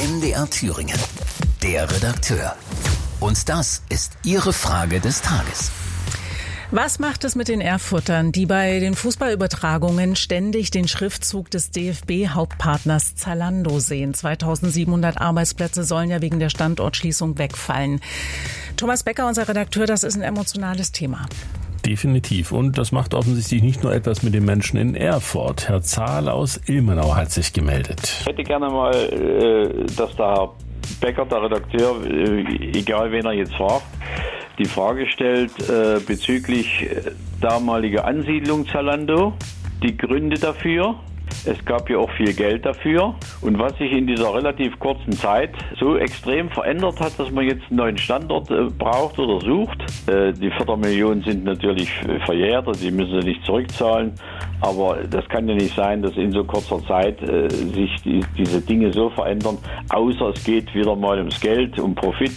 MDR Thüringen. Der Redakteur. Und das ist Ihre Frage des Tages. Was macht es mit den Erfurtern, die bei den Fußballübertragungen ständig den Schriftzug des DFB-Hauptpartners Zalando sehen? 2700 Arbeitsplätze sollen ja wegen der Standortschließung wegfallen. Thomas Becker, unser Redakteur, das ist ein emotionales Thema. Definitiv. Und das macht offensichtlich nicht nur etwas mit den Menschen in Erfurt. Herr Zahl aus Ilmenau hat sich gemeldet. Ich hätte gerne mal, dass der Herr Becker, der Redakteur, egal wen er jetzt fragt, die Frage stellt bezüglich damaliger Ansiedlung Zalando, die Gründe dafür. Es gab ja auch viel Geld dafür. Und was sich in dieser relativ kurzen Zeit so extrem verändert hat, dass man jetzt einen neuen Standort braucht oder sucht. Die Fördermillionen sind natürlich verjährt, also die müssen sie nicht zurückzahlen. Aber das kann ja nicht sein, dass in so kurzer Zeit sich diese Dinge so verändern, außer es geht wieder mal ums Geld, um Profit.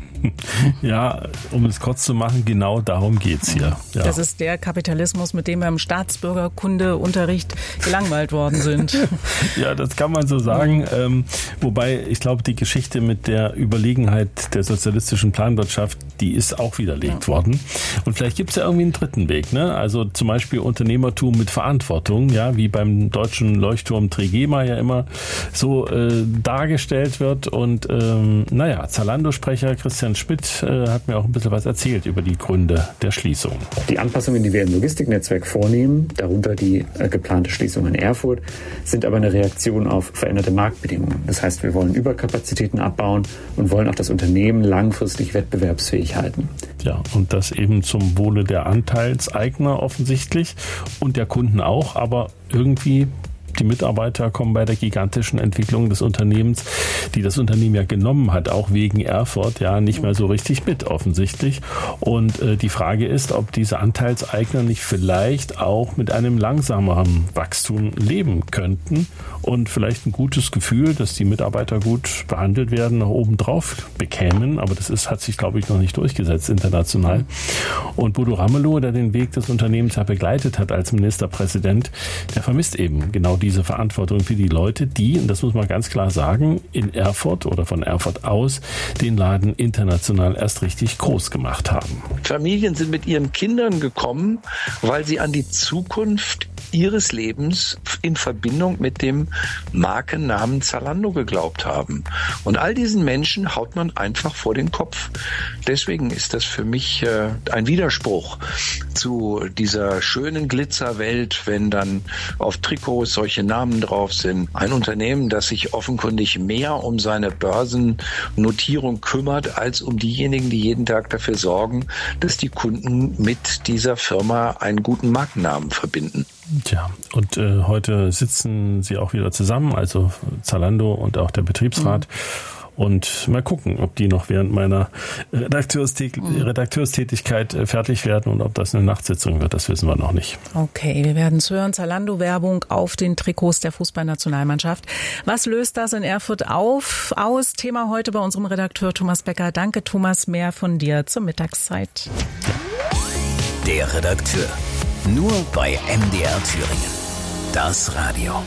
Ja, um es kurz zu machen, genau darum geht's hier. Ja. Das ist der Kapitalismus, mit dem wir im Staatsbürgerkundeunterricht gelangweilt worden sind. Ja, das kann man so sagen. Wobei, ich glaube, die Geschichte mit der Überlegenheit der sozialistischen Planwirtschaft, die ist auch widerlegt worden. Und vielleicht gibt's ja irgendwie einen dritten Weg, ne? Also zum Beispiel Unternehmertum mit Verantwortung, ja, wie beim deutschen Leuchtturm Trigema ja immer so dargestellt wird. Und Zalando-Sprecher Christian Schmidt hat mir auch ein bisschen was erzählt über die Gründe der Schließung. Die Anpassungen, die wir im Logistiknetzwerk vornehmen, darunter die geplante Schließung in Erfurt, sind aber eine Reaktion auf veränderte Marktbedingungen. Das heißt, wir wollen Überkapazitäten abbauen und wollen auch das Unternehmen langfristig wettbewerbsfähig halten. Ja, und das eben zum Wohle der Anteilseigner offensichtlich und der Kunden auch, aber irgendwie die Mitarbeiter kommen bei der gigantischen Entwicklung des Unternehmens, die das Unternehmen ja genommen hat, auch wegen Erfurt, ja, nicht mehr so richtig mit offensichtlich. Und die Frage ist, ob diese Anteilseigner nicht vielleicht auch mit einem langsameren Wachstum leben könnten und vielleicht ein gutes Gefühl, dass die Mitarbeiter gut behandelt werden, nach oben drauf bekämen. Aber das hat sich, glaube ich, noch nicht durchgesetzt international. Und Bodo Ramelow, der den Weg des Unternehmens ja begleitet hat als Ministerpräsident, der vermisst eben genau diese Verantwortung für die Leute, die, und das muss man ganz klar sagen, in Erfurt oder von Erfurt aus den Laden international erst richtig groß gemacht haben. Familien sind mit ihren Kindern gekommen, weil sie an die Zukunft ihres Lebens in Verbindung mit dem Markennamen Zalando geglaubt haben. Und all diesen Menschen haut man einfach vor den Kopf. Deswegen ist das für mich ein Widerspruch zu dieser schönen Glitzerwelt, wenn dann auf Trikots solche Namen drauf sind. Ein Unternehmen, das sich offenkundig mehr um seine Börsennotierung kümmert, als um diejenigen, die jeden Tag dafür sorgen, dass die Kunden mit dieser Firma einen guten Markennamen verbinden. Tja, und heute sitzen sie auch wieder zusammen, also Zalando und auch der Betriebsrat. Und mal gucken, ob die noch während meiner Redakteurstätigkeit fertig werden und ob das eine Nachtsitzung wird, das wissen wir noch nicht. Okay, wir werden es hören. Zalando-Werbung auf den Trikots der Fußballnationalmannschaft. Was löst das in Erfurt aus? Thema heute bei unserem Redakteur Thomas Becker. Danke, Thomas. Mehr von dir zur Mittagszeit. Der Redakteur. Nur bei MDR Thüringen. Das Radio.